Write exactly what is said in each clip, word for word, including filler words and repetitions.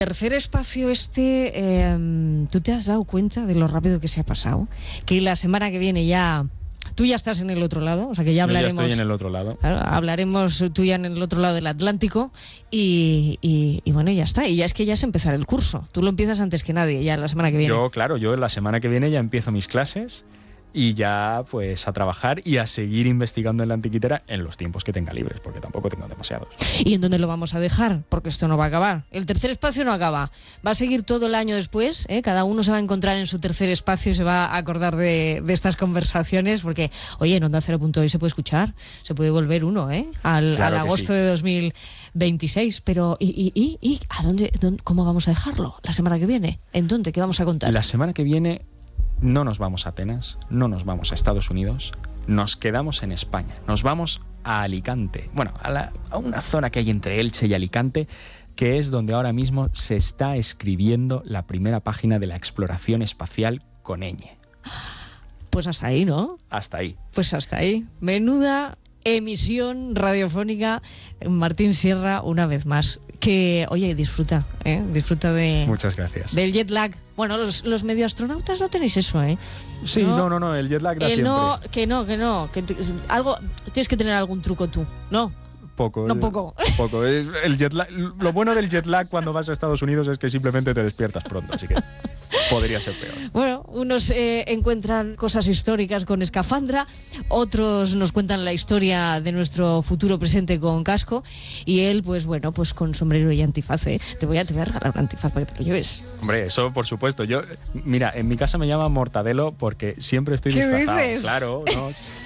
Tercer espacio este, eh, ¿tú te has dado cuenta de lo rápido que se ha pasado? Que la semana que viene ya... Tú ya estás en el otro lado, o sea que ya hablaremos... Yo ya estoy en el otro lado. Claro, hablaremos tú ya en el otro lado del Atlántico y, y, y bueno, ya está. Y ya es que ya es empezar el curso. Tú lo empiezas antes que nadie, ya la semana que viene. Yo, claro, yo la semana que viene ya empiezo mis clases y ya pues a trabajar y a seguir investigando en la Antiquitera en los tiempos que tenga libres, porque tampoco tengo demasiados. ¿Y en dónde lo vamos a dejar? Porque esto no va a acabar. El tercer espacio no acaba. Va a seguir todo el año después, ¿eh? Cada uno se va a encontrar en su tercer espacio y se va a acordar de, de estas conversaciones, porque, oye, en Onda Cero punto hoy se puede escuchar, se puede volver uno, ¿eh? Al, Claro al agosto sí. de dos mil veintiséis. Pero, ¿y, y, y, y a dónde, dónde, cómo vamos a dejarlo la semana que viene? ¿En dónde? ¿Qué vamos a contar? La semana que viene no nos vamos a Atenas, no nos vamos a Estados Unidos, nos quedamos en España, nos vamos a Alicante, bueno, a, la, a una zona que hay entre Elche y Alicante, que es donde ahora mismo se está escribiendo la primera página de la exploración espacial con ñ. Pues hasta ahí, ¿no? Hasta ahí. Pues hasta ahí. Menuda emisión radiofónica, Martín Sierra, una vez más. Que, oye, disfruta, ¿eh? Disfruta de... Muchas gracias. Del jet lag. Bueno, los, los medioastronautas no tenéis eso, ¿eh? Sí, no, no, no, no el jet lag da eh, siempre. No, que no, que no. Que t- algo, tienes que tener algún truco tú, ¿no? Poco. No, poco. Poco. El jet lag, lo bueno del jet lag cuando vas a Estados Unidos es que simplemente te despiertas pronto, así que podría ser peor. Bueno, unos eh, encuentran cosas históricas con escafandra, otros nos cuentan la historia de nuestro futuro presente con casco y él, pues bueno, pues con sombrero y antifaz, ¿eh? Te voy a, te voy a regalar un antifaz para que te lo lleves. Hombre, eso por supuesto. Yo, mira, en mi casa me llaman Mortadelo porque siempre estoy ¿Qué disfrazado. dices? Claro, ¿no?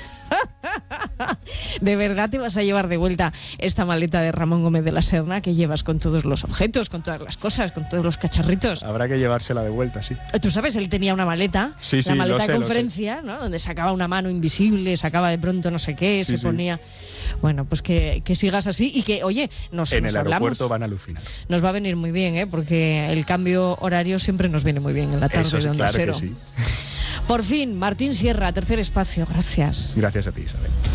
¿De verdad te vas a llevar de vuelta esta maleta de Ramón Gómez de la Serna que llevas con todos los objetos, con todas las cosas, con todos los cacharritos? Habrá que llevársela de vuelta, sí. Tú sabes, él tenía una maleta, Sí, sí, la maleta lo sé, de lo conferencia, ¿no? Donde sacaba una mano invisible, sacaba de pronto no sé qué, Sí, se sí. ponía... Bueno, pues que, que sigas así y que, oye, nos, En nos el hablamos. aeropuerto van a alucinar. Nos va a venir muy bien, ¿eh? Porque el cambio horario siempre nos viene muy bien en la tarde Eso es de Onda claro Cero. que sí. Por fin, Martín Sierra, tercer espacio, gracias. Gracias a ti, Isabel.